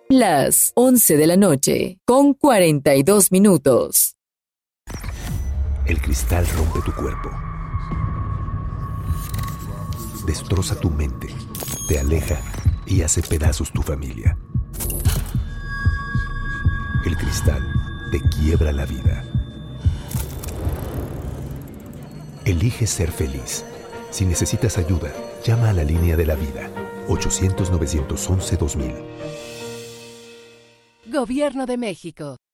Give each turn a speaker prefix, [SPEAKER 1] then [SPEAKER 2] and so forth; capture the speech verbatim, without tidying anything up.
[SPEAKER 1] Las once de la noche, con cuarenta y dos minutos.
[SPEAKER 2] El cristal rompe tu cuerpo. Destroza tu mente, te aleja y hace pedazos tu familia. El cristal te quiebra la vida. Elige ser feliz. Si necesitas ayuda, llama a la línea de la vida, ochocientos, novecientos once, dos mil.
[SPEAKER 3] Gobierno de México.